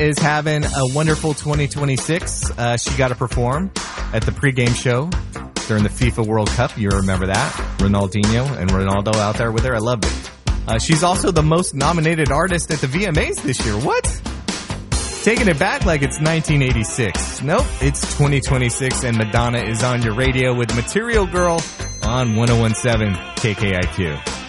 is having a wonderful 2026. She got to perform at the pregame show during the FIFA World Cup. You remember that? Ronaldinho and Ronaldo out there with her. I loved it. She's also the most nominated artist at the VMAs this year. What? Taking it back like it's 1986. Nope, it's 2026 and Madonna is on your radio with Material Girl on 101.7 KKIQ.